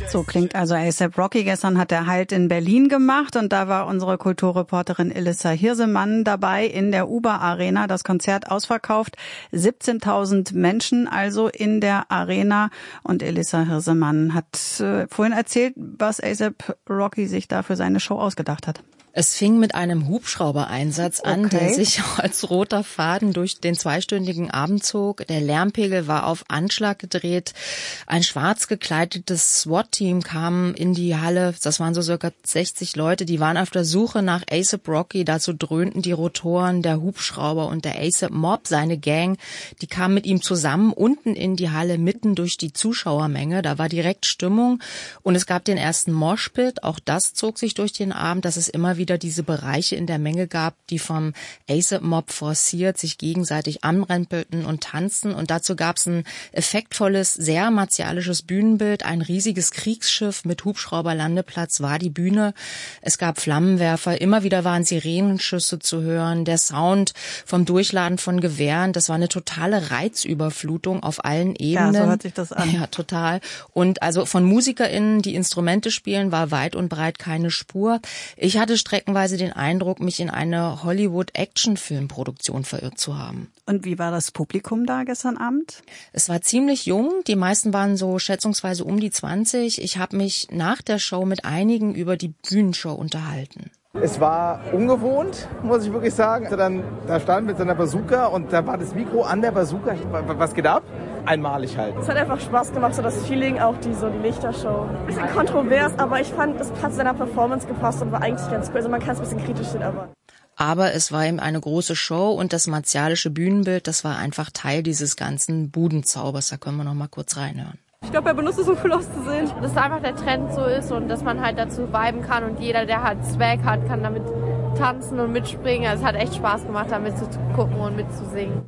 So klingt also A$AP Rocky. Gestern hat er Halt in Berlin gemacht und da war unsere Kulturreporterin Elissa Hirsemann dabei in der Uber Arena. Das Konzert ausverkauft, 17.000 Menschen also in der Arena. Und Elissa Hirsemann hat vorhin erzählt, was A$AP Rocky sich da für seine Show ausgedacht hat. Es fing mit einem Hubschrauber-Einsatz an, der sich als roter Faden durch den zweistündigen Abend zog. Der Lärmpegel war auf Anschlag gedreht. Ein schwarz gekleidetes SWAT-Team kam in die Halle. Das waren so circa 60 Leute. Die waren auf der Suche nach A$AP Rocky. Dazu dröhnten die Rotoren, der Hubschrauber und der A$AP Mob, seine Gang. Die kamen mit ihm zusammen unten in die Halle, mitten durch die Zuschauermenge. Da war direkt Stimmung. Und es gab den ersten Moshpit. Auch das zog sich durch den Abend, dass es immer wieder diese Bereiche in der Menge gab, die vom A$AP Mob forciert sich gegenseitig anrempelten und tanzten. Und dazu gab es ein effektvolles, sehr martialisches Bühnenbild. Ein riesiges Kriegsschiff mit Hubschrauberlandeplatz war die Bühne. Es gab Flammenwerfer, immer wieder waren Sirenenschüsse zu hören. Der Sound vom Durchladen von Gewehren, das war eine totale Reizüberflutung auf allen Ebenen. Ja, so hört sich das an. Ja, total. Und also von MusikerInnen, die Instrumente spielen, war weit und breit keine Spur. Ich hatte streckenweise den Eindruck, mich in eine Hollywood-Action-Filmproduktion verirrt zu haben. Und wie war das Publikum da gestern Abend? Es war ziemlich jung, die meisten waren so schätzungsweise um die 20. Ich habe mich nach der Show mit einigen über die Bühnenshow unterhalten. Es war ungewohnt, muss ich wirklich sagen. Da stand mit seiner Bazooka und da war das Mikro an der Bazooka. Was geht ab? Einmalig halt. Es hat einfach Spaß gemacht, so das Feeling, auch die Lichtershow. Ein bisschen kontrovers, aber ich fand, es hat zu seiner Performance gepasst und war eigentlich ganz cool. Also man kann es ein bisschen kritisch sehen, aber es war eben eine große Show und das martialische Bühnenbild, das war einfach Teil dieses ganzen Budenzaubers. Da können wir noch mal kurz reinhören. Ich glaube, er benutzt es, um cool auszusehen. Dass einfach der Trend so ist und dass man halt dazu viben kann und jeder, der halt Swag hat, kann damit tanzen und mitspringen. Also es hat echt Spaß gemacht, damit zu gucken und mitzusingen.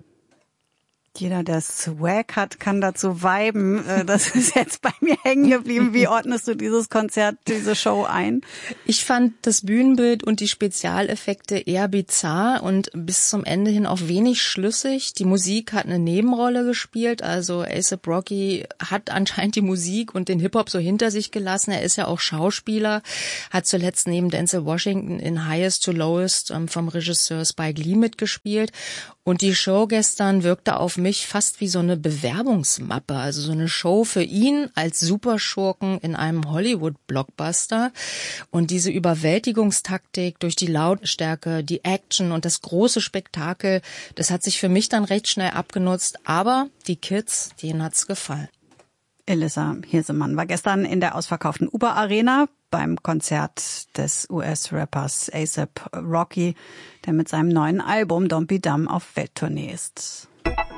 Jeder, der Swag hat, kann dazu viben. Das ist jetzt bei mir hängen geblieben. Wie ordnest du dieses Konzert, diese Show ein? Ich fand das Bühnenbild und die Spezialeffekte eher bizarr und bis zum Ende hin auch wenig schlüssig. Die Musik hat eine Nebenrolle gespielt. Also A$AP Rocky hat anscheinend die Musik und den Hip-Hop so hinter sich gelassen. Er ist ja auch Schauspieler, hat zuletzt neben Denzel Washington in Highest to Lowest vom Regisseur Spike Lee mitgespielt. Und die Show gestern wirkte auf mich fast wie so eine Bewerbungsmappe, also so eine Show für ihn als Superschurken in einem Hollywood-Blockbuster. Und diese Überwältigungstaktik durch die Lautstärke, die Action und das große Spektakel, das hat sich für mich dann recht schnell abgenutzt. Aber die Kids, denen hat's gefallen. Elissa Hirsemann war gestern in der ausverkauften Uber Arena beim Konzert des US-Rappers A$AP Rocky, der mit seinem neuen Album Don't Be Dumb auf Welttournee ist.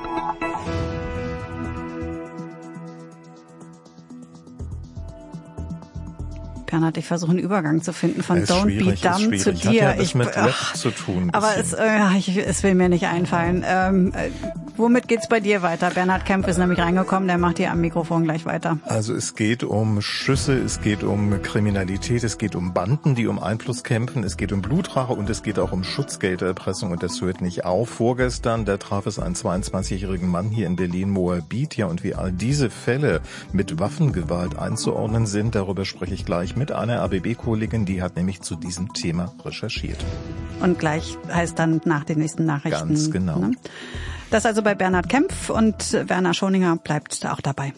Bernhard, ich versuche einen Übergang zu finden von Don't Be Dumb zu dir. Hat ja was mit Rap zu tun. Aber es will mir nicht einfallen. Womit geht's bei dir weiter? Bernhard Kempf ist nämlich reingekommen, der macht hier am Mikrofon gleich weiter. Also es geht um Schüsse, es geht um Kriminalität, es geht um Banden, die um Einfluss kämpfen, es geht um Blutrache und es geht auch um Schutzgelderpressung und das hört nicht auf. Vorgestern, da traf es einen 22-jährigen Mann hier in Berlin-Moabit. Ja, und wie all diese Fälle mit Waffengewalt einzuordnen sind, darüber spreche ich gleich mit einer ABB-Kollegin, die hat nämlich zu diesem Thema recherchiert. Und gleich heißt dann nach den nächsten Nachrichten. Ganz genau. Ne? Das also bei Bernhard Kempf und Werner Schoninger bleibt auch dabei.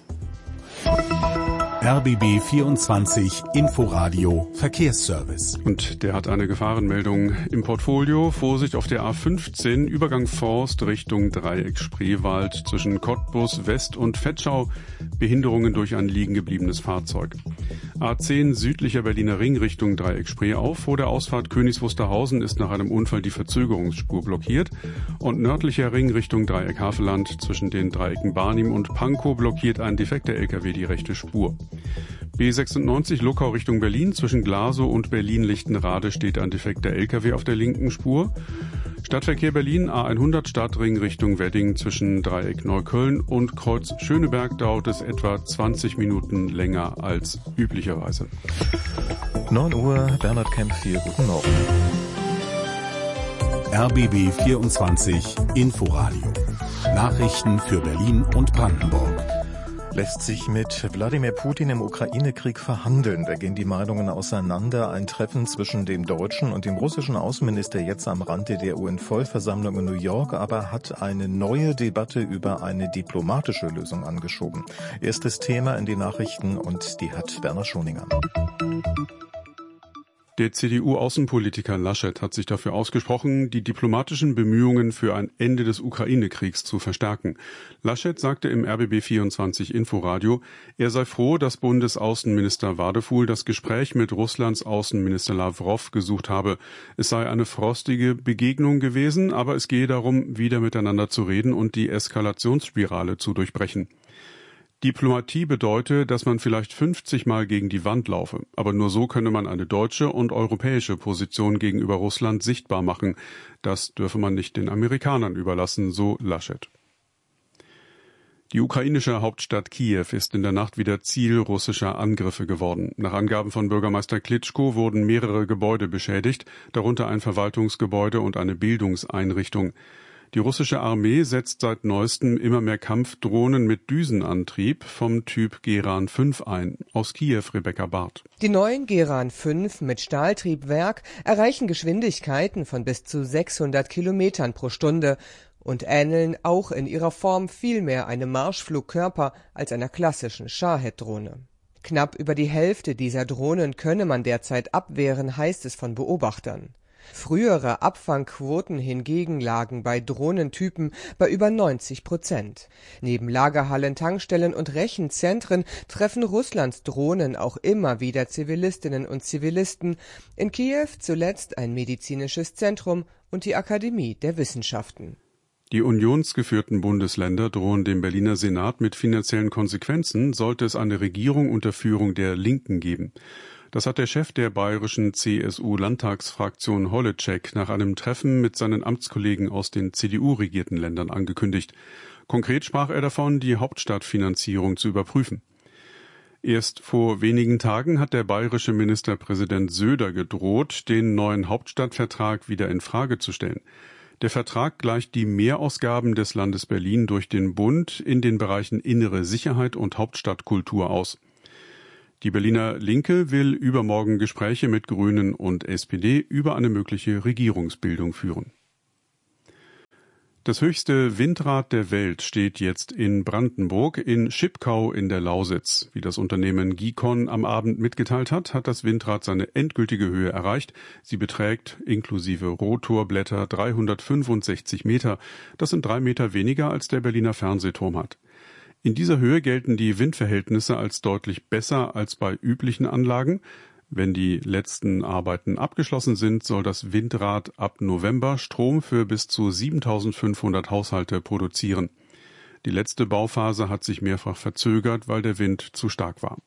RBB 24 Inforadio Verkehrsservice. Und der hat eine Gefahrenmeldung im Portfolio. Vorsicht auf der A15, Übergang Forst Richtung Dreieck Spreewald zwischen Cottbus West und Vetschau. Behinderungen durch ein liegen gebliebenes Fahrzeug. A10 südlicher Berliner Ring Richtung Dreieck Spreeauf. Vor der Ausfahrt Königs Wusterhausen ist nach einem Unfall die Verzögerungsspur blockiert. Und nördlicher Ring Richtung Dreieck Havelland zwischen den Dreiecken Barnim und Pankow blockiert ein defekter LKW die rechte Spur. B96 Luckau Richtung Berlin. Zwischen Glasow und Berlin-Lichtenrade steht ein defekter LKW auf der linken Spur. Stadtverkehr Berlin, A100 Stadtring Richtung Wedding zwischen Dreieck Neukölln und Kreuz Schöneberg dauert es etwa 20 Minuten länger als üblicherweise. 9 Uhr, Bernhard Kempf hier, guten Morgen. RBB 24 Inforadio. Nachrichten für Berlin und Brandenburg. Lässt sich mit Wladimir Putin im Ukraine-Krieg verhandeln? Da gehen die Meinungen auseinander. Ein Treffen zwischen dem deutschen und dem russischen Außenminister jetzt am Rande der UN-Vollversammlung in New York, aber hat eine neue Debatte über eine diplomatische Lösung angeschoben. Erstes Thema in den Nachrichten und die hat Werner Schoninger. Der CDU-Außenpolitiker Laschet hat sich dafür ausgesprochen, die diplomatischen Bemühungen für ein Ende des Ukraine-Kriegs zu verstärken. Laschet sagte im RBB24 Inforadio, er sei froh, dass Bundesaußenminister Wadefuhl das Gespräch mit Russlands Außenminister Lavrov gesucht habe. Es sei eine frostige Begegnung gewesen, aber es gehe darum, wieder miteinander zu reden und die Eskalationsspirale zu durchbrechen. Diplomatie bedeute, dass man vielleicht 50 Mal gegen die Wand laufe, aber nur so könne man eine deutsche und europäische Position gegenüber Russland sichtbar machen. Das dürfe man nicht den Amerikanern überlassen, so Laschet. Die ukrainische Hauptstadt Kiew ist in der Nacht wieder Ziel russischer Angriffe geworden. Nach Angaben von Bürgermeister Klitschko wurden mehrere Gebäude beschädigt, darunter ein Verwaltungsgebäude und eine Bildungseinrichtung. Die russische Armee setzt seit neuestem immer mehr Kampfdrohnen mit Düsenantrieb vom Typ Geran 5 ein. Aus Kiew Rebecca Barth. Die neuen Geran 5 mit Stahltriebwerk erreichen Geschwindigkeiten von bis zu 600 Kilometern pro Stunde und ähneln auch in ihrer Form viel mehr einem Marschflugkörper als einer klassischen Shahed-Drohne. Knapp über die Hälfte dieser Drohnen könne man derzeit abwehren, heißt es von Beobachtern. Frühere Abfangquoten hingegen lagen bei Drohnentypen bei über 90%. Neben Lagerhallen, Tankstellen und Rechenzentren treffen Russlands Drohnen auch immer wieder Zivilistinnen und Zivilisten. In Kiew zuletzt ein medizinisches Zentrum und die Akademie der Wissenschaften. Die unionsgeführten Bundesländer drohen dem Berliner Senat mit finanziellen Konsequenzen, sollte es eine Regierung unter Führung der Linken geben. Das hat der Chef der bayerischen CSU-Landtagsfraktion Holleczek nach einem Treffen mit seinen Amtskollegen aus den CDU-regierten Ländern angekündigt. Konkret sprach er davon, die Hauptstadtfinanzierung zu überprüfen. Erst vor wenigen Tagen hat der bayerische Ministerpräsident Söder gedroht, den neuen Hauptstadtvertrag wieder in Frage zu stellen. Der Vertrag gleicht die Mehrausgaben des Landes Berlin durch den Bund in den Bereichen innere Sicherheit und Hauptstadtkultur aus. Die Berliner Linke will übermorgen Gespräche mit Grünen und SPD über eine mögliche Regierungsbildung führen. Das höchste Windrad der Welt steht jetzt in Brandenburg in Schipkau in der Lausitz. Wie das Unternehmen Gicon am Abend mitgeteilt hat, hat das Windrad seine endgültige Höhe erreicht. Sie beträgt inklusive Rotorblätter 365 Meter. Das sind 3 Meter weniger, als der Berliner Fernsehturm hat. In dieser Höhe gelten die Windverhältnisse als deutlich besser als bei üblichen Anlagen. Wenn die letzten Arbeiten abgeschlossen sind, soll das Windrad ab November Strom für bis zu 7.500 Haushalte produzieren. Die letzte Bauphase hat sich mehrfach verzögert, weil der Wind zu stark war.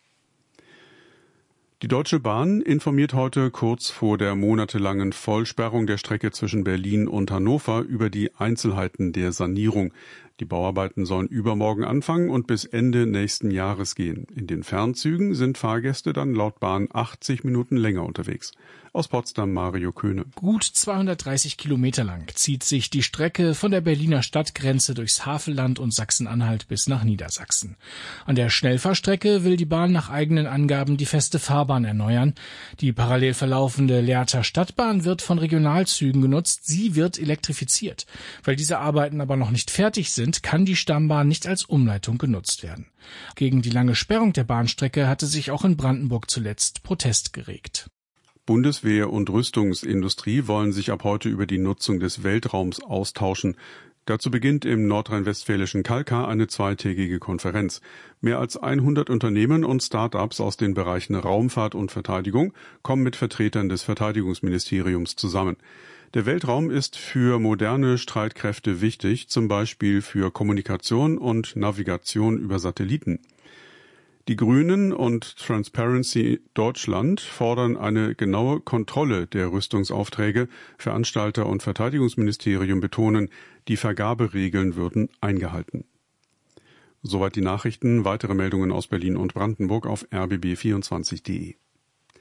Die Deutsche Bahn informiert heute kurz vor der monatelangen Vollsperrung der Strecke zwischen Berlin und Hannover über die Einzelheiten der Sanierung. Die Bauarbeiten sollen übermorgen anfangen und bis Ende nächsten Jahres gehen. In den Fernzügen sind Fahrgäste dann laut Bahn 80 Minuten länger unterwegs. Aus Potsdam Mario Köhne. Gut 230 Kilometer lang zieht sich die Strecke von der Berliner Stadtgrenze durchs Havelland und Sachsen-Anhalt bis nach Niedersachsen. An der Schnellfahrstrecke will die Bahn nach eigenen Angaben die feste Fahrbahn erneuern. Die parallel verlaufende Lehrter Stadtbahn wird von Regionalzügen genutzt. Sie wird elektrifiziert. Weil diese Arbeiten aber noch nicht fertig sind, kann die Stammbahn nicht als Umleitung genutzt werden. Gegen die lange Sperrung der Bahnstrecke hatte sich auch in Brandenburg zuletzt Protest geregt. Bundeswehr und Rüstungsindustrie wollen sich ab heute über die Nutzung des Weltraums austauschen. Dazu beginnt im nordrhein-westfälischen Kalkar eine zweitägige Konferenz. Mehr als 100 Unternehmen und Start-ups aus den Bereichen Raumfahrt und Verteidigung kommen mit Vertretern des Verteidigungsministeriums zusammen. Der Weltraum ist für moderne Streitkräfte wichtig, zum Beispiel für Kommunikation und Navigation über Satelliten. Die Grünen und Transparency Deutschland fordern eine genaue Kontrolle der Rüstungsaufträge. Veranstalter und Verteidigungsministerium betonen, die Vergaberegeln würden eingehalten. Soweit die Nachrichten. Weitere Meldungen aus Berlin und Brandenburg auf rbb24.de.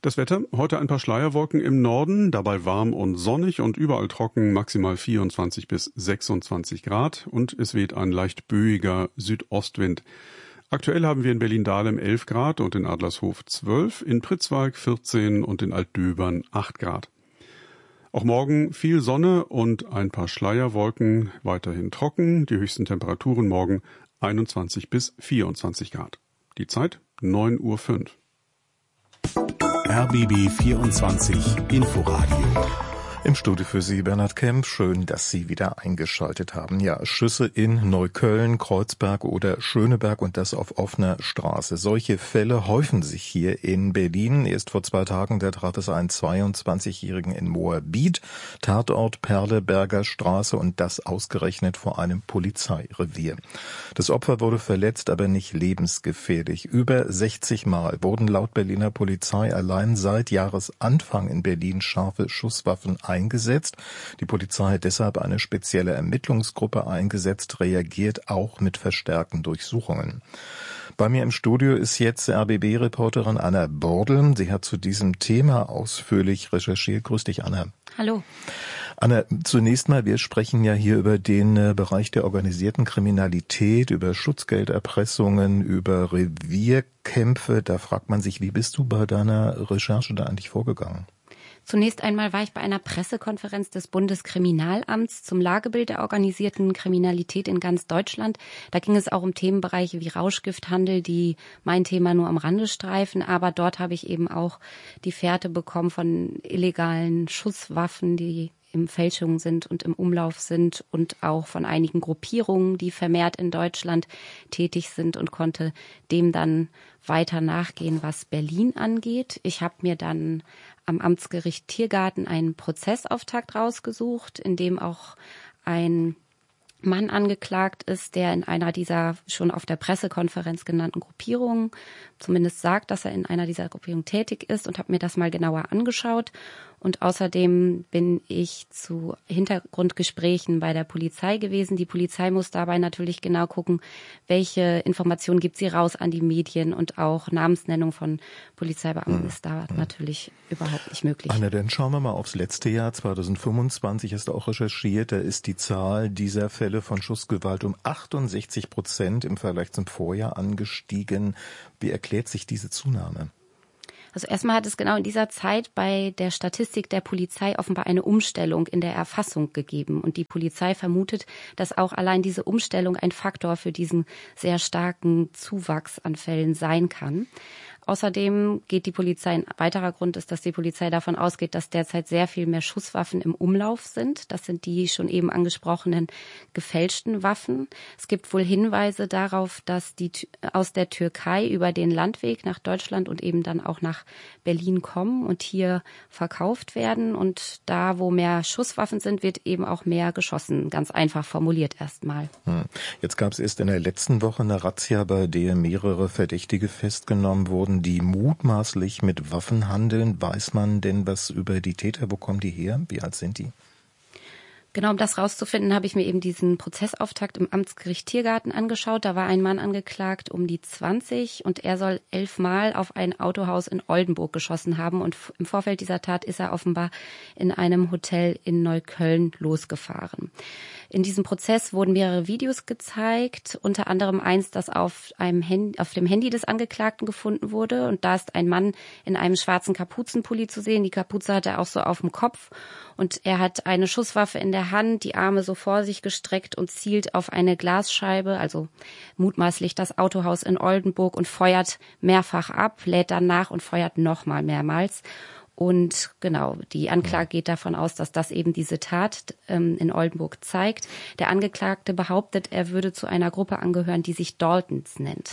Das Wetter, heute ein paar Schleierwolken im Norden, dabei warm und sonnig und überall trocken, maximal 24 bis 26 Grad und es weht ein leicht böiger Südostwind. Aktuell haben wir in Berlin-Dahlem 11 Grad und in Adlershof 12, in Pritzwalk 14 und in Altdöbern 8 Grad. Auch morgen viel Sonne und ein paar Schleierwolken, weiterhin trocken, die höchsten Temperaturen morgen 21 bis 24 Grad. Die Zeit 9:05 Uhr. RBB 24 Inforadio. Im Studio für Sie Bernhard Kemp. Schön, dass Sie wieder eingeschaltet haben. Ja, Schüsse in Neukölln, Kreuzberg oder Schöneberg und das auf offener Straße. Solche Fälle häufen sich hier in Berlin. Erst vor 2 Tagen, da traf es einen 22-Jährigen in Moabit, Tatort Perleberger Straße und das ausgerechnet vor einem Polizeirevier. Das Opfer wurde verletzt, aber nicht lebensgefährlich. Über 60 Mal wurden laut Berliner Polizei allein seit Jahresanfang in Berlin scharfe Schusswaffen eingesetzt. Die Polizei hat deshalb eine spezielle Ermittlungsgruppe eingesetzt, reagiert auch mit verstärkten Durchsuchungen. Bei mir im Studio ist jetzt RBB-Reporterin Anna Bordel. Sie hat zu diesem Thema ausführlich recherchiert. Grüß dich, Anna. Hallo. Anna, zunächst mal, wir sprechen ja hier über den Bereich der organisierten Kriminalität, über Schutzgelderpressungen, über Revierkämpfe. Da fragt man sich, wie bist du bei deiner Recherche da eigentlich vorgegangen? Zunächst einmal war ich bei einer Pressekonferenz des Bundeskriminalamts zum Lagebild der organisierten Kriminalität in ganz Deutschland. Da ging es auch um Themenbereiche wie Rauschgifthandel, die mein Thema nur am Rande streifen. Aber dort habe ich eben auch die Fährte bekommen von illegalen Schusswaffen, die im Fälschung sind und im Umlauf sind und auch von einigen Gruppierungen, die vermehrt in Deutschland tätig sind und konnte dem dann weiter nachgehen, was Berlin angeht. Ich habe mir dann am Amtsgericht Tiergarten einen Prozessauftakt rausgesucht, in dem auch ein Mann angeklagt ist, der in einer dieser schon auf der Pressekonferenz genannten Gruppierungen zumindest sagt, dass er in einer dieser Gruppierungen tätig ist, und habe mir das mal genauer angeschaut. Und außerdem bin ich zu Hintergrundgesprächen bei der Polizei gewesen. Die Polizei muss dabei natürlich genau gucken, welche Informationen gibt sie raus an die Medien, und auch Namensnennung von Polizeibeamten ist da natürlich überhaupt nicht möglich. Anna, dann schauen wir mal aufs letzte Jahr, 2025, hast du auch recherchiert. Da ist die Zahl dieser Fälle von Schussgewalt um 68% im Vergleich zum Vorjahr angestiegen. Wie erklärt sich diese Zunahme? Also erstmal hat es genau in dieser Zeit bei der Statistik der Polizei offenbar eine Umstellung in der Erfassung gegeben. Und die Polizei vermutet, dass auch allein diese Umstellung ein Faktor für diesen sehr starken Zuwachs an Fällen sein kann. Außerdem geht die Polizei, ein weiterer Grund ist, dass die Polizei davon ausgeht, dass derzeit sehr viel mehr Schusswaffen im Umlauf sind. Das sind die schon eben angesprochenen gefälschten Waffen. Es gibt wohl Hinweise darauf, dass die aus der Türkei über den Landweg nach Deutschland und eben dann auch nach Berlin kommen und hier verkauft werden. Und da, wo mehr Schusswaffen sind, wird eben auch mehr geschossen. Ganz einfach formuliert erstmal. Jetzt gab es erst in der letzten Woche eine Razzia, bei der mehrere Verdächtige festgenommen wurden, die mutmaßlich mit Waffen handeln. Weiß man denn was über die Täter? Wo kommen die her? Wie alt sind die? Genau, um das rauszufinden, habe ich mir eben diesen Prozessauftakt im Amtsgericht Tiergarten angeschaut. Da war ein Mann angeklagt um die 20 und er soll 11 Mal auf ein Autohaus in Oldenburg geschossen haben. Und im Vorfeld dieser Tat ist er offenbar in einem Hotel in Neukölln losgefahren. In diesem Prozess wurden mehrere Videos gezeigt, unter anderem eins, das auf dem Handy des Angeklagten gefunden wurde. Und da ist ein Mann in einem schwarzen Kapuzenpulli zu sehen. Die Kapuze hat er auch so auf dem Kopf. Und er hat eine Schusswaffe in der Hand, die Arme so vor sich gestreckt und zielt auf eine Glasscheibe, also mutmaßlich das Autohaus in Oldenburg, und feuert mehrfach ab, lädt dann nach und feuert nochmal mehrmals. Und genau, die Anklage geht davon aus, dass das eben diese Tat in Oldenburg zeigt. Der Angeklagte behauptet, er würde zu einer Gruppe angehören, die sich Daltons nennt.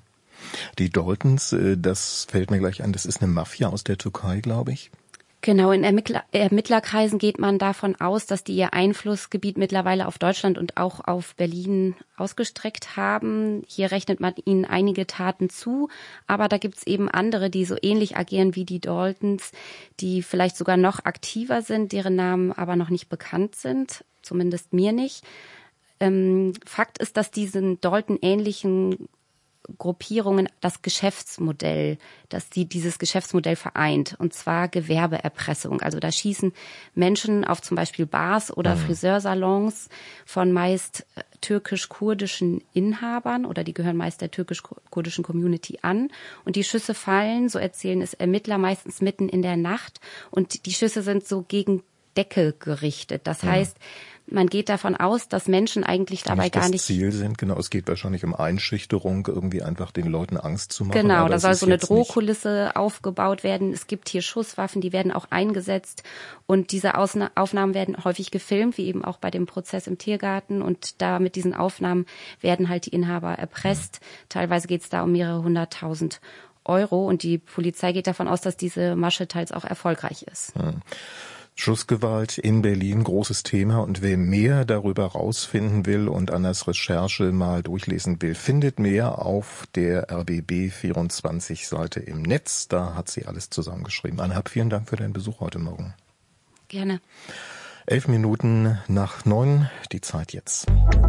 Die Daltons, das fällt mir gleich ein, das ist eine Mafia aus der Türkei, glaube ich. Genau, in Ermittlerkreisen geht man davon aus, dass die ihr Einflussgebiet mittlerweile auf Deutschland und auch auf Berlin ausgestreckt haben. Hier rechnet man ihnen einige Taten zu, aber da gibt's eben andere, die so ähnlich agieren wie die Daltons, die vielleicht sogar noch aktiver sind, deren Namen aber noch nicht bekannt sind, zumindest mir nicht. Fakt ist, dass diesen Dalton-ähnlichen Gruppierungen das Geschäftsmodell, dass dieses Geschäftsmodell vereint, und zwar Gewerbeerpressung. Also da schießen Menschen auf zum Beispiel Bars oder Friseursalons von meist türkisch-kurdischen Inhabern, oder die gehören meist der türkisch-kurdischen Community an, und die Schüsse fallen, so erzählen es Ermittler, meistens mitten in der Nacht, und die Schüsse sind so gegen Decke gerichtet. Das heißt, man geht davon aus, dass Menschen eigentlich dabei gar nicht... das Ziel sind, genau, es geht wahrscheinlich um Einschüchterung, irgendwie einfach den Leuten Angst zu machen. Genau, da soll so eine Drohkulisse aufgebaut werden. Es gibt hier Schusswaffen, die werden auch eingesetzt, und diese Aufnahmen werden häufig gefilmt, wie eben auch bei dem Prozess im Tiergarten, und da mit diesen Aufnahmen werden halt die Inhaber erpresst. Teilweise geht es da um mehrere 100.000 Euro, und die Polizei geht davon aus, dass diese Masche teils auch erfolgreich ist. Schussgewalt in Berlin, großes Thema, und wer mehr darüber rausfinden will und Annas Recherche mal durchlesen will, findet mehr auf der RBB24-Seite im Netz. Da hat sie alles zusammengeschrieben. Anna, vielen Dank für deinen Besuch heute Morgen. Gerne. 11 Minuten nach 9, die Zeit jetzt.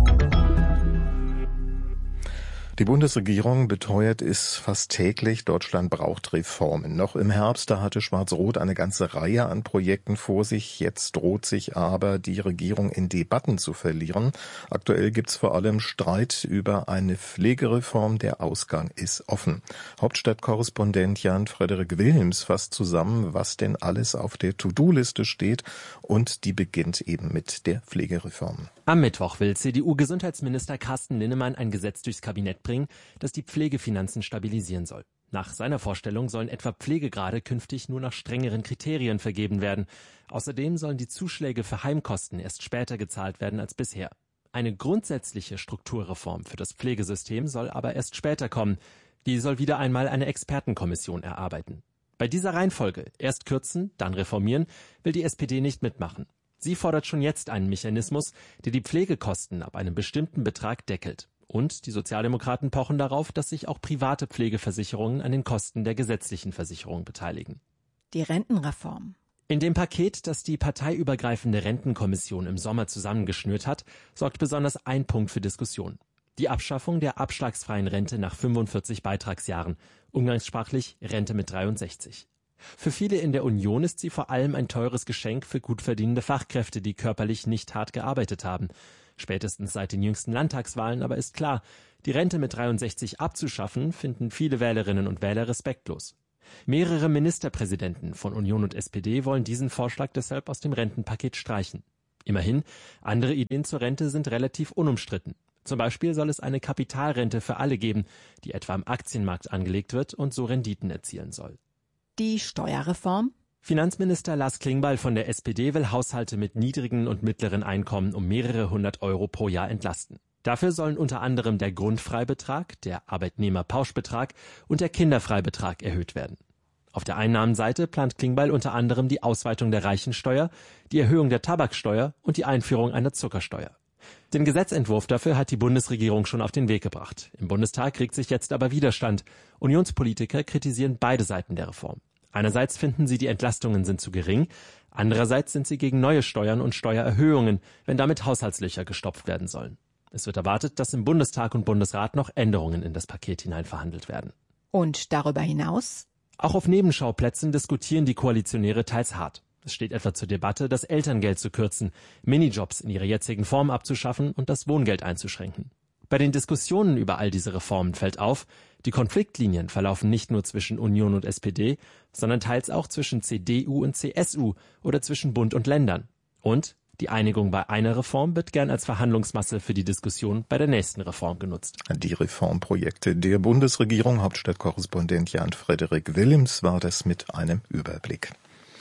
Die Bundesregierung beteuert es fast täglich, Deutschland braucht Reformen. Noch im Herbst, da hatte Schwarz-Rot eine ganze Reihe an Projekten vor sich. Jetzt droht sich aber die Regierung in Debatten zu verlieren. Aktuell gibt's vor allem Streit über eine Pflegereform. Der Ausgang ist offen. Hauptstadtkorrespondent Jan-Frederik Wilhelms fasst zusammen, was denn alles auf der To-Do-Liste steht, und die beginnt eben mit der Pflegereform. Am Mittwoch will CDU-Gesundheitsminister Carsten Linnemann ein Gesetz durchs Kabinett bringen, das die Pflegefinanzen stabilisieren soll. Nach seiner Vorstellung sollen etwa Pflegegrade künftig nur nach strengeren Kriterien vergeben werden. Außerdem sollen die Zuschläge für Heimkosten erst später gezahlt werden als bisher. Eine grundsätzliche Strukturreform für das Pflegesystem soll aber erst später kommen. Die soll wieder einmal eine Expertenkommission erarbeiten. Bei dieser Reihenfolge, erst kürzen, dann reformieren, will die SPD nicht mitmachen. Sie fordert schon jetzt einen Mechanismus, der die Pflegekosten ab einem bestimmten Betrag deckelt. Und die Sozialdemokraten pochen darauf, dass sich auch private Pflegeversicherungen an den Kosten der gesetzlichen Versicherung beteiligen. Die Rentenreform. In dem Paket, das die parteiübergreifende Rentenkommission im Sommer zusammengeschnürt hat, sorgt besonders ein Punkt für Diskussion. Die Abschaffung der abschlagsfreien Rente nach 45 Beitragsjahren, umgangssprachlich Rente mit 63. Für viele in der Union ist sie vor allem ein teures Geschenk für gut verdienende Fachkräfte, die körperlich nicht hart gearbeitet haben. Spätestens seit den jüngsten Landtagswahlen aber ist klar, die Rente mit 63 abzuschaffen, finden viele Wählerinnen und Wähler respektlos. Mehrere Ministerpräsidenten von Union und SPD wollen diesen Vorschlag deshalb aus dem Rentenpaket streichen. Immerhin, andere Ideen zur Rente sind relativ unumstritten. Zum Beispiel soll es eine Kapitalrente für alle geben, die etwa am Aktienmarkt angelegt wird und so Renditen erzielen soll. Die Steuerreform? Finanzminister Lars Klingbeil von der SPD will Haushalte mit niedrigen und mittleren Einkommen um mehrere 100 Euro pro Jahr entlasten. Dafür sollen unter anderem der Grundfreibetrag, der Arbeitnehmerpauschbetrag und der Kinderfreibetrag erhöht werden. Auf der Einnahmenseite plant Klingbeil unter anderem die Ausweitung der Reichensteuer, die Erhöhung der Tabaksteuer und die Einführung einer Zuckersteuer. Den Gesetzentwurf dafür hat die Bundesregierung schon auf den Weg gebracht. Im Bundestag regt sich jetzt aber Widerstand. Unionspolitiker kritisieren beide Seiten der Reform. Einerseits finden sie, die Entlastungen sind zu gering, andererseits sind sie gegen neue Steuern und Steuererhöhungen, wenn damit Haushaltslöcher gestopft werden sollen. Es wird erwartet, dass im Bundestag und Bundesrat noch Änderungen in das Paket hinein verhandelt werden. Und darüber hinaus? Auch auf Nebenschauplätzen diskutieren die Koalitionäre teils hart. Es steht etwa zur Debatte, das Elterngeld zu kürzen, Minijobs in ihrer jetzigen Form abzuschaffen und das Wohngeld einzuschränken. Bei den Diskussionen über all diese Reformen fällt auf, die Konfliktlinien verlaufen nicht nur zwischen Union und SPD, sondern teils auch zwischen CDU und CSU oder zwischen Bund und Ländern. Und die Einigung bei einer Reform wird gern als Verhandlungsmasse für die Diskussion bei der nächsten Reform genutzt. Die Reformprojekte der Bundesregierung, Hauptstadtkorrespondent Jan-Frederik Wilhelms war das mit einem Überblick.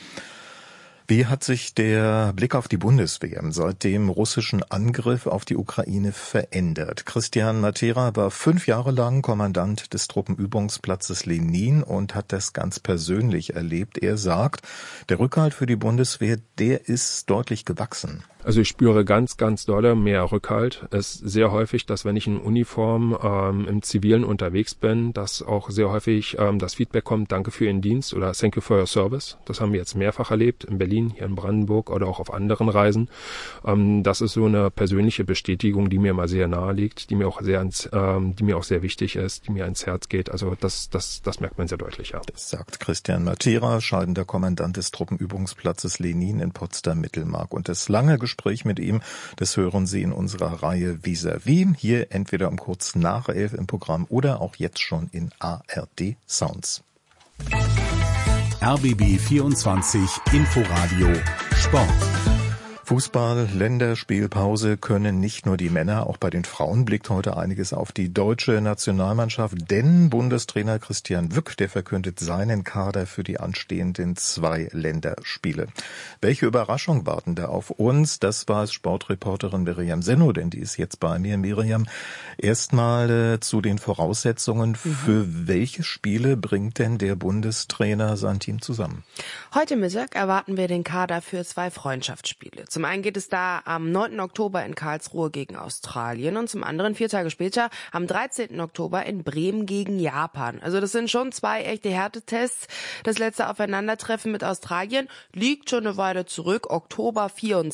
Wie hat sich der Blick auf die Bundeswehr seit dem russischen Angriff auf die Ukraine verändert? Christian Matera war 5 Jahre lang Kommandant des Truppenübungsplatzes Lenin und hat das ganz persönlich erlebt. Er sagt, der Rückhalt für die Bundeswehr, der ist deutlich gewachsen. Also ich spüre ganz, ganz dolle mehr Rückhalt. Es ist sehr häufig, dass wenn ich in Uniform im Zivilen unterwegs bin, dass auch sehr häufig das Feedback kommt, danke für Ihren Dienst oder thank you for your service. Das haben wir jetzt mehrfach erlebt, in Berlin, hier in Brandenburg oder auch auf anderen Reisen. Das ist so eine persönliche Bestätigung, die mir mal sehr nahe liegt, die mir auch sehr wichtig ist, die mir ans Herz geht. Also das merkt man sehr deutlich, ja. Das sagt Christian Matera, scheidender Kommandant des Truppenübungsplatzes Lenin in Potsdam-Mittelmark. Und das lange Gespräch mit ihm, das hören Sie in unserer Reihe Vis-à-vis, hier entweder um kurz nach 11 im Programm oder auch jetzt schon in ARD Sounds. RBB 24 Inforadio Sport. Fußball, Länderspielpause können nicht nur die Männer, auch bei den Frauen blickt heute einiges auf die deutsche Nationalmannschaft, denn Bundestrainer Christian Wück, der verkündet seinen Kader für die anstehenden 2 Länderspiele. Welche Überraschung warten da auf uns? Das weiß Sportreporterin Miriam Senno, denn die ist jetzt bei mir. Miriam, erstmal zu den Voraussetzungen. Für welche Spiele bringt denn der Bundestrainer sein Team zusammen? Heute Mittag erwarten wir den Kader für 2 Freundschaftsspiele. Zum einen geht es da am 9. Oktober in Karlsruhe gegen Australien und zum anderen 4 Tage später am 13. Oktober in Bremen gegen Japan. Also das sind schon 2 echte Härtetests. Das letzte Aufeinandertreffen mit Australien liegt schon eine Weile zurück, Oktober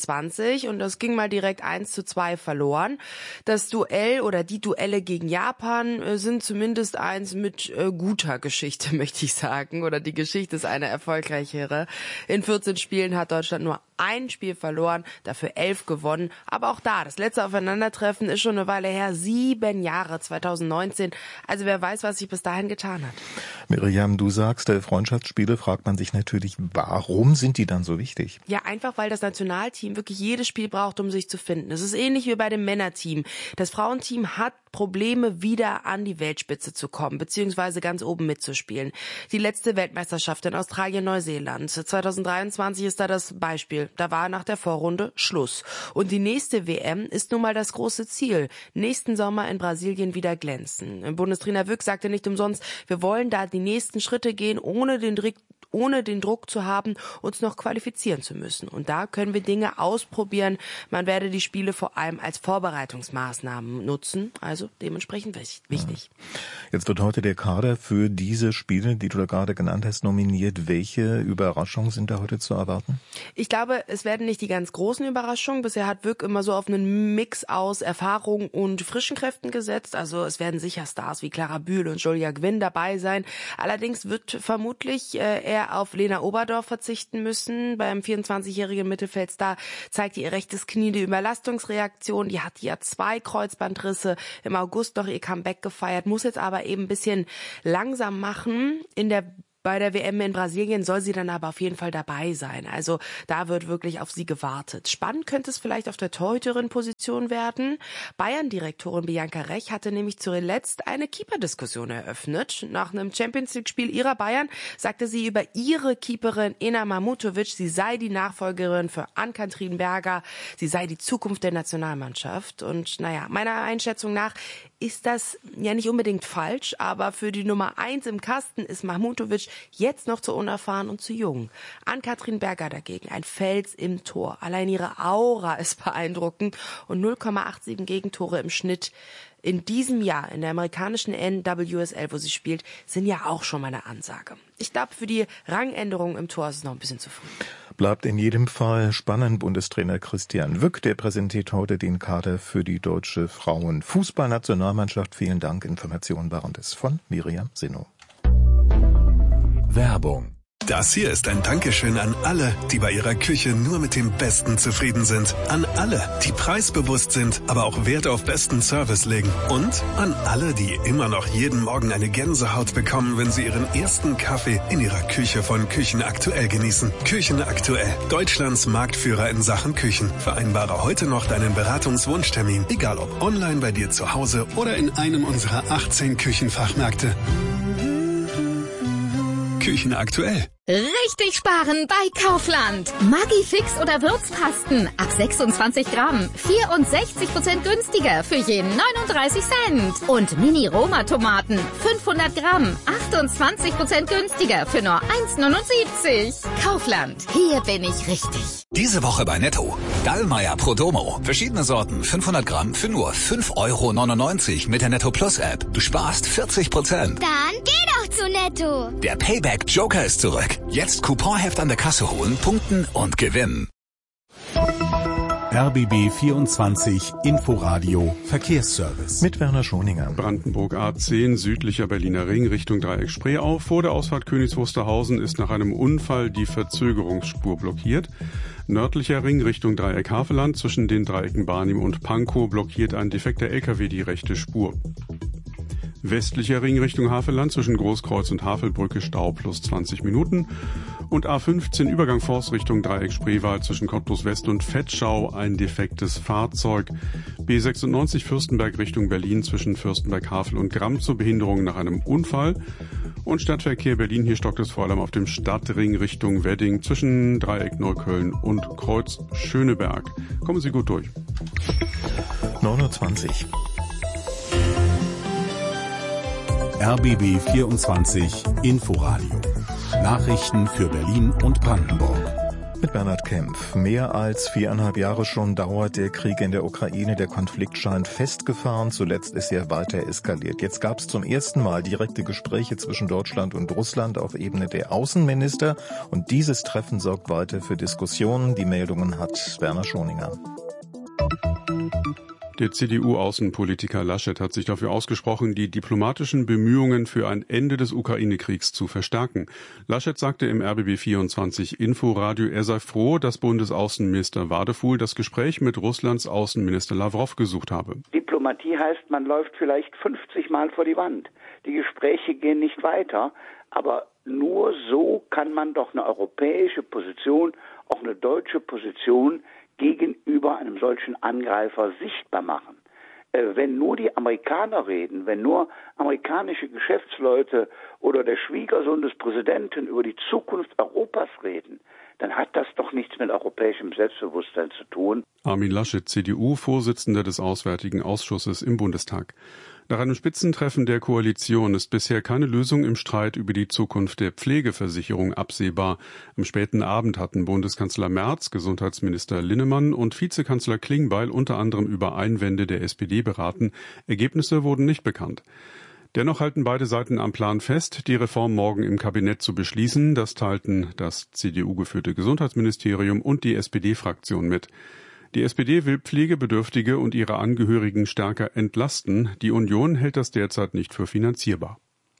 24, und das ging mal direkt 1:2 verloren. Das Duell oder die Duelle gegen Japan sind zumindest eins mit guter Geschichte, möchte ich sagen, oder die Geschichte ist eine erfolgreichere. In 14 Spielen hat Deutschland nur ein Spiel verloren, dafür 11 gewonnen. Aber auch da, das letzte Aufeinandertreffen ist schon eine Weile her, 7 Jahre, 2019. Also wer weiß, was sich bis dahin getan hat. Miriam, du sagst, Freundschaftsspiele, fragt man sich natürlich, warum sind die dann so wichtig? Ja, einfach weil das Nationalteam wirklich jedes Spiel braucht, um sich zu finden. Es ist ähnlich wie bei dem Männerteam. Das Frauenteam hat Probleme, wieder an die Weltspitze zu kommen, beziehungsweise ganz oben mitzuspielen. Die letzte Weltmeisterschaft in Australien, Neuseeland. 2023 ist da das Beispiel. Da war nach der Vorrunde Schluss. Und die nächste WM ist nun mal das große Ziel. Nächsten Sommer in Brasilien wieder glänzen. Bundestrainer Wück sagte nicht umsonst, wir wollen da die nächsten Schritte gehen, ohne den Druck zu haben, uns noch qualifizieren zu müssen. Und da können wir Dinge ausprobieren. Man werde die Spiele vor allem als Vorbereitungsmaßnahmen nutzen. Also dementsprechend wichtig. Jetzt wird heute der Kader für diese Spiele, die du da gerade genannt hast, nominiert. Welche Überraschungen sind da heute zu erwarten? Ich glaube, es werden nicht die ganz großen Überraschungen. Bisher hat Wück immer so auf einen Mix aus Erfahrung und frischen Kräften gesetzt. Also es werden sicher Stars wie Clara Bühl und Julia Gwynn dabei sein. Allerdings wird vermutlich eher auf Lena Oberdorf verzichten müssen. Beim 24-jährigen Mittelfeldstar zeigte ihr rechtes Knie die Überlastungsreaktion. Die hat ja 2 Kreuzbandrisse, im August noch ihr Comeback gefeiert, muss jetzt aber eben ein bisschen langsam machen. Bei der WM in Brasilien soll sie dann aber auf jeden Fall dabei sein. Also da wird wirklich auf sie gewartet. Spannend könnte es vielleicht auf der Torhüterin-Position werden. Bayern-Direktorin Bianca Rech hatte nämlich zuletzt eine Keeper-Diskussion eröffnet. Nach einem Champions-League-Spiel ihrer Bayern sagte sie über ihre Keeperin Ena Mahmutovic, sie sei die Nachfolgerin für Ann-Kathrin Berger, sie sei die Zukunft der Nationalmannschaft. Und naja, meiner Einschätzung nach ist das ja nicht unbedingt falsch, aber für die Nummer 1 im Kasten ist Mahmutovic jetzt noch zu unerfahren und zu jung. Ann-Kathrin Berger dagegen, ein Fels im Tor. Allein ihre Aura ist beeindruckend und 0,87 Gegentore im Schnitt in diesem Jahr in der amerikanischen NWSL, wo sie spielt, sind ja auch schon mal eine Ansage. Ich glaube, für die Rangänderung im Tor ist es noch ein bisschen zu früh. Bleibt in jedem Fall spannend. Bundestrainer Christian Wück, der präsentiert heute den Kader für die deutsche Frauenfußballnationalmannschaft. Vielen Dank. Informationen waren das von Miriam Senno. Werbung. Das hier ist ein Dankeschön an alle, die bei ihrer Küche nur mit dem Besten zufrieden sind. An alle, die preisbewusst sind, aber auch Wert auf besten Service legen. Und an alle, die immer noch jeden Morgen eine Gänsehaut bekommen, wenn sie ihren ersten Kaffee in ihrer Küche von Küchen Aktuell genießen. Küchen Aktuell, Deutschlands Marktführer in Sachen Küchen. Vereinbare heute noch deinen Beratungswunschtermin, egal ob online bei dir zu Hause oder in einem unserer 18 Küchenfachmärkte. Küchen aktuell. Richtig sparen bei Kaufland. Maggi-Fix oder Würzpasten ab 26 Gramm. 64% günstiger für jeden 39 Cent. Und Mini-Roma-Tomaten 500 Gramm. 28% günstiger für nur 1,79. Kaufland, hier bin ich richtig. Diese Woche bei Netto. Dallmayr Prodomo. Verschiedene Sorten, 500 Gramm für nur 5,99 € mit der Netto Plus App. Du sparst 40%. Dann geh doch zu Netto. Der Payback Joker ist zurück. Jetzt Couponheft an der Kasse holen, punkten und gewinnen. RBB 24 Inforadio Verkehrsservice. Mit Werner Schoninger. Brandenburg A10 südlicher Berliner Ring Richtung Dreieck Spree auf. Vor der Ausfahrt Königs Wusterhausen ist nach einem Unfall die Verzögerungsspur blockiert. Nördlicher Ring Richtung Dreieck Havelland zwischen den Dreiecken Barnim und Pankow blockiert ein defekter LKW die rechte Spur. Westlicher Ring Richtung Havelland zwischen Großkreuz und Havelbrücke Stau plus 20 Minuten. Und A15 Übergang Forst Richtung Dreieck Spreewald zwischen Cottbus West und Vetschau ein defektes Fahrzeug. B96 Fürstenberg Richtung Berlin zwischen Fürstenberg-Havel und Gramm zur Behinderung nach einem Unfall. Und Stadtverkehr Berlin, hier stockt es vor allem auf dem Stadtring Richtung Wedding zwischen Dreieck Neukölln und Kreuz Schöneberg. Kommen Sie gut durch. 9:20 Uhr. RBB 24 Inforadio. Nachrichten für Berlin und Brandenburg. Mit Bernhard Kempf. Mehr als 4,5 Jahre schon dauert der Krieg in der Ukraine. Der Konflikt scheint festgefahren. Zuletzt ist er weiter eskaliert. Jetzt gab es zum ersten Mal direkte Gespräche zwischen Deutschland und Russland auf Ebene der Außenminister. Und dieses Treffen sorgt weiter für Diskussionen. Die Meldungen hat Werner Schoninger. Der CDU-Außenpolitiker Laschet hat sich dafür ausgesprochen, die diplomatischen Bemühungen für ein Ende des Ukraine-Kriegs zu verstärken. Laschet sagte im RBB 24 Inforadio, er sei froh, dass Bundesaußenminister Wadefuhl das Gespräch mit Russlands Außenminister Lavrov gesucht habe. Diplomatie heißt, man läuft vielleicht 50 Mal vor die Wand. Die Gespräche gehen nicht weiter, aber nur so kann man doch eine europäische Position, auch eine deutsche Position gegenüber einem solchen Angreifer sichtbar machen. Wenn nur die Amerikaner reden, wenn nur amerikanische Geschäftsleute oder der Schwiegersohn des Präsidenten über die Zukunft Europas reden, dann hat das doch nichts mit europäischem Selbstbewusstsein zu tun. Armin Laschet, CDU, Vorsitzender des Auswärtigen Ausschusses im Bundestag. Nach einem Spitzentreffen der Koalition ist bisher keine Lösung im Streit über die Zukunft der Pflegeversicherung absehbar. Am späten Abend hatten Bundeskanzler Merz, Gesundheitsminister Linnemann und Vizekanzler Klingbeil unter anderem über Einwände der SPD beraten. Ergebnisse wurden nicht bekannt. Dennoch halten beide Seiten am Plan fest, die Reform morgen im Kabinett zu beschließen. Das teilten das CDU-geführte Gesundheitsministerium und die SPD-Fraktion mit. Die SPD will Pflegebedürftige und ihre Angehörigen stärker entlasten. Die Union hält das derzeit nicht für finanzierbar.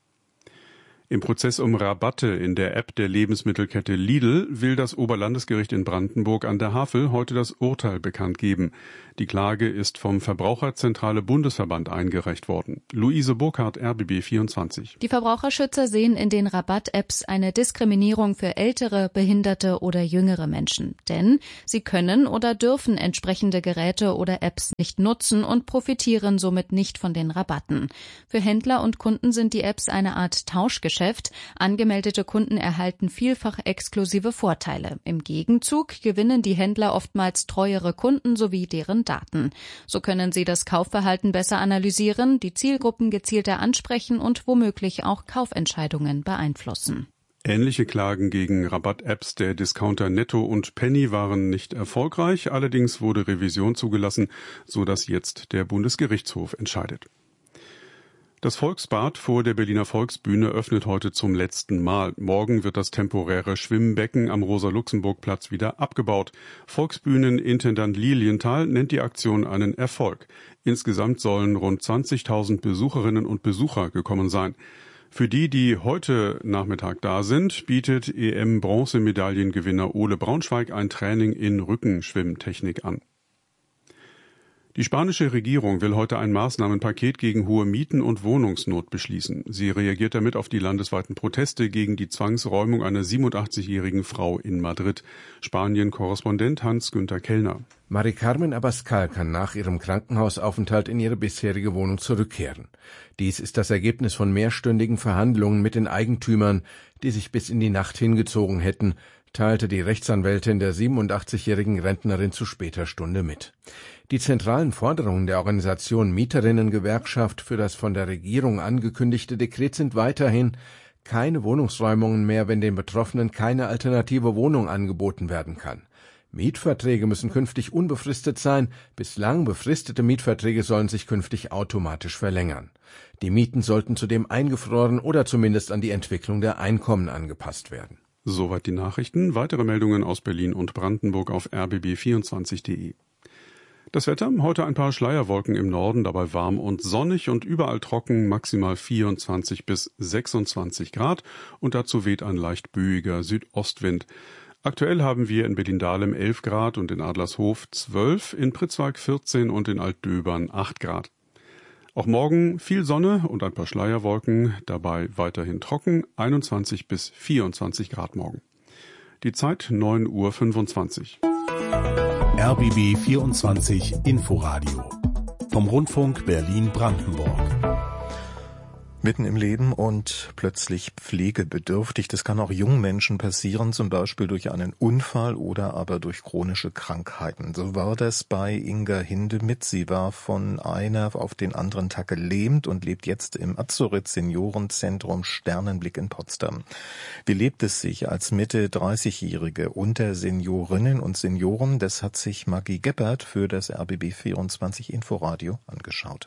Im Prozess um Rabatte in der App der Lebensmittelkette Lidl will das Oberlandesgericht in Brandenburg an der Havel heute das Urteil bekannt geben. Die Klage ist vom Verbraucherzentrale Bundesverband eingereicht worden. Luise Burkhardt, RBB 24. Die Verbraucherschützer sehen in den Rabatt-Apps eine Diskriminierung für ältere, behinderte oder jüngere Menschen. Denn sie können oder dürfen entsprechende Geräte oder Apps nicht nutzen und profitieren somit nicht von den Rabatten. Für Händler und Kunden sind die Apps eine Art Tauschgeschäft. Angemeldete Kunden erhalten vielfach exklusive Vorteile. Im Gegenzug gewinnen die Händler oftmals treuere Kunden sowie deren Daten. So können sie das Kaufverhalten besser analysieren, die Zielgruppen gezielter ansprechen und womöglich auch Kaufentscheidungen beeinflussen. Ähnliche Klagen gegen Rabatt-Apps der Discounter Netto und Penny waren nicht erfolgreich. Allerdings wurde Revision zugelassen, sodass jetzt der Bundesgerichtshof entscheidet. Das Volksbad vor der Berliner Volksbühne öffnet heute zum letzten Mal. Morgen wird das temporäre Schwimmbecken am Rosa-Luxemburg-Platz wieder abgebaut. Volksbühnenintendant Lilienthal nennt die Aktion einen Erfolg. Insgesamt sollen rund 20.000 Besucherinnen und Besucher gekommen sein. Für die heute Nachmittag da sind, bietet EM-Bronzemedaillengewinner Ole Braunschweig ein Training in Rückenschwimmtechnik an. Die spanische Regierung will heute ein Maßnahmenpaket gegen hohe Mieten und Wohnungsnot beschließen. Sie reagiert damit auf die landesweiten Proteste gegen die Zwangsräumung einer 87-jährigen Frau in Madrid. Spanien-Korrespondent Hans-Günther Kellner. Mari Carmen Abascal kann nach ihrem Krankenhausaufenthalt in ihre bisherige Wohnung zurückkehren. Dies ist das Ergebnis von mehrstündigen Verhandlungen mit den Eigentümern, die sich bis in die Nacht hingezogen hätten, teilte die Rechtsanwältin der 87-jährigen Rentnerin zu später Stunde mit. Die zentralen Forderungen der Organisation Mieterinnen-Gewerkschaft für das von der Regierung angekündigte Dekret sind weiterhin: keine Wohnungsräumungen mehr, wenn den Betroffenen keine alternative Wohnung angeboten werden kann. Mietverträge müssen künftig unbefristet sein, bislang befristete Mietverträge sollen sich künftig automatisch verlängern. Die Mieten sollten zudem eingefroren oder zumindest an die Entwicklung der Einkommen angepasst werden. Soweit die Nachrichten. Weitere Meldungen aus Berlin und Brandenburg auf rbb24.de. Das Wetter, heute ein paar Schleierwolken im Norden, dabei warm und sonnig und überall trocken, maximal 24 bis 26 Grad und dazu weht ein leicht böiger Südostwind. Aktuell haben wir in Berlin-Dahlem 11 Grad und in Adlershof 12, in Pritzwalk 14 und in Altdöbern 8 Grad. Auch morgen viel Sonne und ein paar Schleierwolken, dabei weiterhin trocken, 21 bis 24 Grad morgen. Die Zeit 9:25 Uhr. RBB 24 Inforadio vom Rundfunk Berlin-Brandenburg. Mitten im Leben und plötzlich pflegebedürftig. Das kann auch jungen Menschen passieren, zum Beispiel durch einen Unfall oder aber durch chronische Krankheiten. So war das bei Inga Hindemith. Sie war von einer auf den anderen Tag gelähmt und lebt jetzt im Azurit Seniorenzentrum Sternenblick in Potsdam. Wie lebt es sich als Mitte 30-Jährige unter Seniorinnen und Senioren? Das hat sich Maggie Geppert für das RBB 24 Inforadio angeschaut.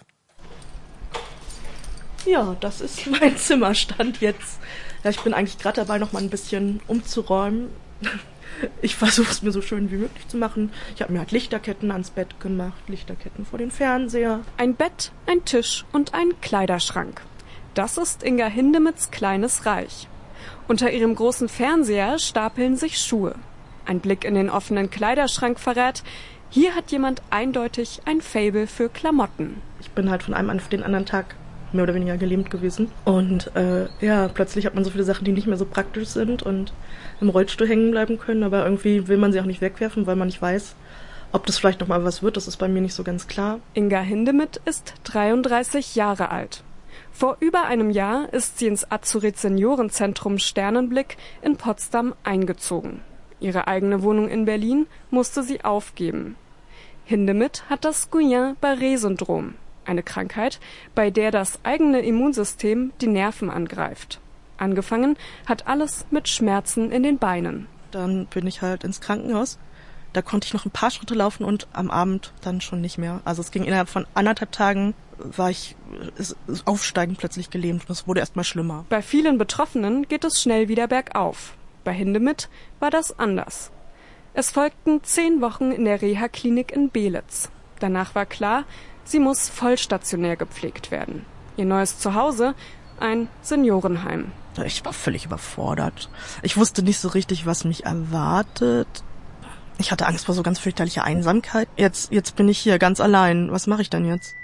Ja, das ist mein Zimmerstand jetzt. Ja, ich bin eigentlich gerade dabei, noch mal ein bisschen umzuräumen. Ich versuche es mir so schön wie möglich zu machen. Ich habe mir halt Lichterketten ans Bett gemacht, Lichterketten vor den Fernseher. Ein Bett, ein Tisch und ein Kleiderschrank. Das ist Inga Hindemiths kleines Reich. Unter ihrem großen Fernseher stapeln sich Schuhe. Ein Blick in den offenen Kleiderschrank verrät, hier hat jemand eindeutig ein Faible für Klamotten. Ich bin halt von einem auf den anderen Tag mehr oder weniger gelähmt gewesen. Und plötzlich hat man so viele Sachen, die nicht mehr so praktisch sind und im Rollstuhl hängen bleiben können. Aber irgendwie will man sie auch nicht wegwerfen, weil man nicht weiß, ob das vielleicht noch mal was wird. Das ist bei mir nicht so ganz klar. Inga Hindemith ist 33 Jahre alt. Vor über einem Jahr ist sie ins Azurit Seniorenzentrum Sternenblick in Potsdam eingezogen. Ihre eigene Wohnung in Berlin musste sie aufgeben. Hindemith hat das Guillain-Barré-Syndrom. Eine Krankheit, bei der das eigene Immunsystem die Nerven angreift. Angefangen hat alles mit Schmerzen in den Beinen. Dann bin ich halt ins Krankenhaus. Da konnte ich noch ein paar Schritte laufen und am Abend dann schon nicht mehr. Also es ging innerhalb von 1,5 Tagen, war ich aufsteigend plötzlich gelähmt und es wurde erst mal schlimmer. Bei vielen Betroffenen geht es schnell wieder bergauf. Bei Hindemith war das anders. Es folgten 10 Wochen in der Reha-Klinik in Belitz. Danach war klar, sie muss vollstationär gepflegt werden. Ihr neues Zuhause, ein Seniorenheim. Ich war völlig überfordert. Ich wusste nicht so richtig, was mich erwartet. Ich hatte Angst vor so ganz fürchterlicher Einsamkeit. Jetzt bin ich hier ganz allein. Was mache ich denn jetzt?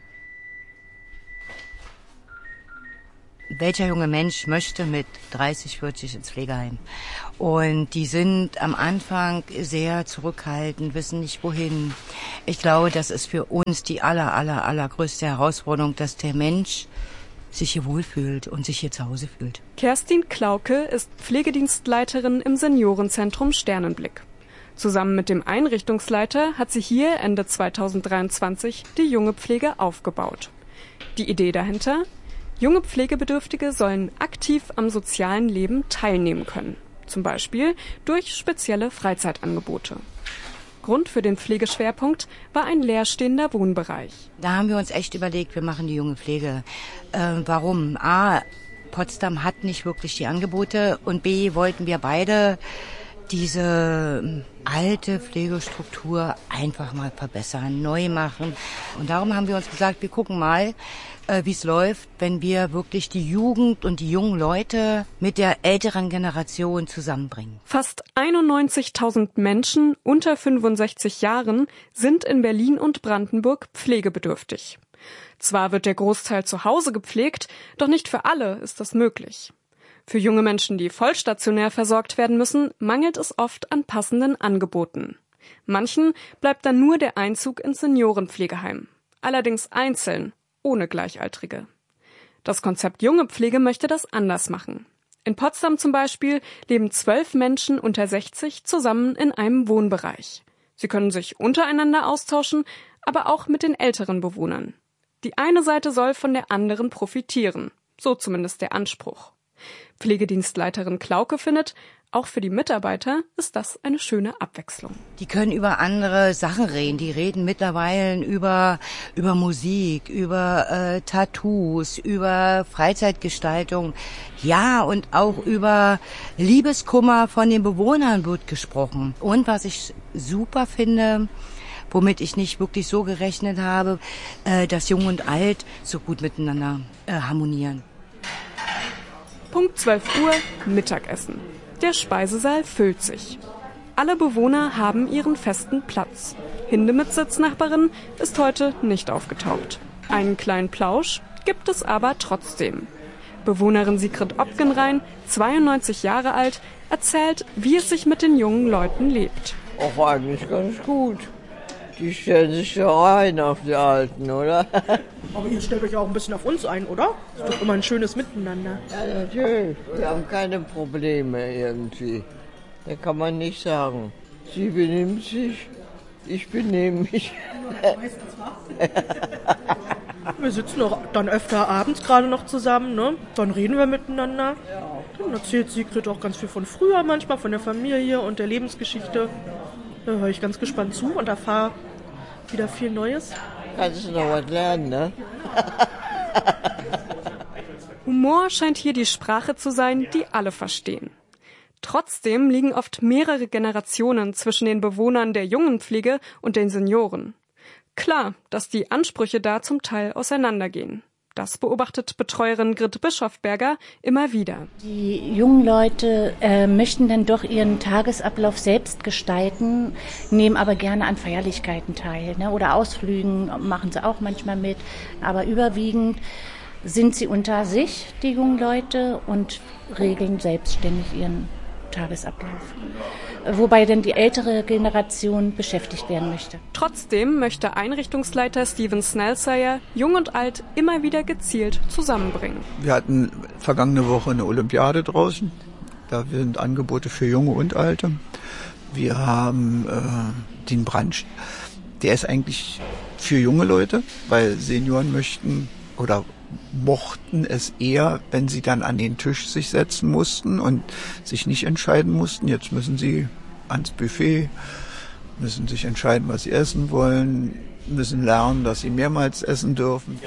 Welcher junge Mensch möchte mit 30, 40 ins Pflegeheim? Und die sind am Anfang sehr zurückhaltend, wissen nicht wohin. Ich glaube, das ist für uns die allergrößte Herausforderung, dass der Mensch sich hier wohlfühlt und sich hier zu Hause fühlt. Kerstin Klauke ist Pflegedienstleiterin im Seniorenzentrum Sternenblick. Zusammen mit dem Einrichtungsleiter hat sie hier Ende 2023 die junge Pflege aufgebaut. Die Idee dahinter? Junge Pflegebedürftige sollen aktiv am sozialen Leben teilnehmen können, zum Beispiel durch spezielle Freizeitangebote. Grund für den Pflegeschwerpunkt war ein leerstehender Wohnbereich. Da haben wir uns echt überlegt, wir machen die junge Pflege. Warum? A, Potsdam hat nicht wirklich die Angebote und B, wollten wir beide diese alte Pflegestruktur einfach mal verbessern, neu machen. Und darum haben wir uns gesagt, wir gucken mal, wie es läuft, wenn wir wirklich die Jugend und die jungen Leute mit der älteren Generation zusammenbringen. Fast 91.000 Menschen unter 65 Jahren sind in Berlin und Brandenburg pflegebedürftig. Zwar wird der Großteil zu Hause gepflegt, doch nicht für alle ist das möglich. Für junge Menschen, die vollstationär versorgt werden müssen, mangelt es oft an passenden Angeboten. Manchen bleibt dann nur der Einzug ins Seniorenpflegeheim. Allerdings einzeln, ohne Gleichaltrige. Das Konzept Junge Pflege möchte das anders machen. In Potsdam zum Beispiel leben 12 Menschen unter 60 zusammen in einem Wohnbereich. Sie können sich untereinander austauschen, aber auch mit den älteren Bewohnern. Die eine Seite soll von der anderen profitieren, so zumindest der Anspruch. Pflegedienstleiterin Klauke findet, auch für die Mitarbeiter ist das eine schöne Abwechslung. Die können über andere Sachen reden. Die reden mittlerweile über Musik, über Tattoos, über Freizeitgestaltung. Ja, und auch über Liebeskummer von den Bewohnern wird gesprochen. Und was ich super finde, womit ich nicht wirklich so gerechnet habe, dass Jung und Alt so gut miteinander harmonieren. Punkt 12 Uhr, Mittagessen. Der Speisesaal füllt sich. Alle Bewohner haben ihren festen Platz. Hindemiths Sitznachbarin ist heute nicht aufgetaucht. Einen kleinen Plausch gibt es aber trotzdem. Bewohnerin Sigrid Opgenrein, 92 Jahre alt, erzählt, wie es sich mit den jungen Leuten lebt. Auch eigentlich ganz gut. Die stellen sich ja ein auf die Alten, oder? Aber ihr stellt euch auch ein bisschen auf uns ein, oder? Ist doch immer ein schönes Miteinander. Ja, natürlich. Wir haben keine Probleme irgendwie. Da kann man nicht sagen. Sie benimmt sich, ich benehme mich. Wir sitzen auch dann öfter abends gerade noch zusammen, ne? Dann reden wir miteinander. Ja. Dann erzählt Sigrid auch ganz viel von früher manchmal, von der Familie und der Lebensgeschichte. Da höre ich ganz gespannt zu und erfahre wieder viel Neues. Kannst du noch was lernen, ne? Humor scheint hier die Sprache zu sein, die alle verstehen. Trotzdem liegen oft mehrere Generationen zwischen den Bewohnern der Jungenpflege und den Senioren. Klar, dass die Ansprüche da zum Teil auseinandergehen. Das beobachtet Betreuerin Grit Bischofberger immer wieder. Die jungen Leute möchten dann doch ihren Tagesablauf selbst gestalten, nehmen aber gerne an Feierlichkeiten teil, ne? Oder Ausflügen machen sie auch manchmal mit. Aber überwiegend sind sie unter sich, die jungen Leute, und regeln selbstständig ihren Tagesablauf. Wobei denn die ältere Generation beschäftigt werden möchte. Trotzdem möchte Einrichtungsleiter Steven Snellsayer Jung und Alt immer wieder gezielt zusammenbringen. Wir hatten vergangene Woche eine Olympiade draußen. Da sind Angebote für Junge und Alte. Wir haben den Brunch. Der ist eigentlich für junge Leute, weil Senioren möchten oder mochten es eher, wenn sie dann an den Tisch sich setzen mussten und sich nicht entscheiden mussten. Jetzt müssen sie ans Buffet, müssen sich entscheiden, was sie essen wollen, müssen lernen, dass sie mehrmals essen dürfen.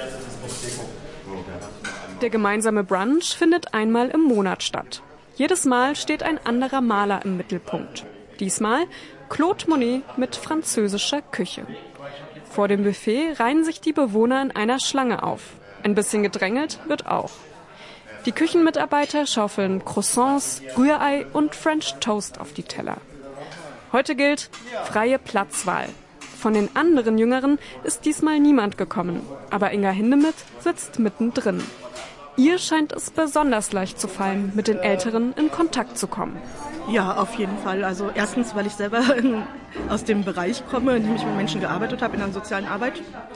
Der gemeinsame Brunch findet einmal im Monat statt. Jedes Mal steht ein anderer Maler im Mittelpunkt. Diesmal Claude Monet mit französischer Küche. Vor dem Buffet reihen sich die Bewohner in einer Schlange auf. Ein bisschen gedrängelt wird auch. Die Küchenmitarbeiter schaufeln Croissants, Rührei und French Toast auf die Teller. Heute gilt freie Platzwahl. Von den anderen Jüngeren ist diesmal niemand gekommen, aber Inga Hindemith sitzt mittendrin. Ihr scheint es besonders leicht zu fallen, mit den Älteren in Kontakt zu kommen. Ja, auf jeden Fall. Also erstens, weil ich selber aus dem Bereich komme, in dem ich mit Menschen gearbeitet habe, in der sozialen Arbeit.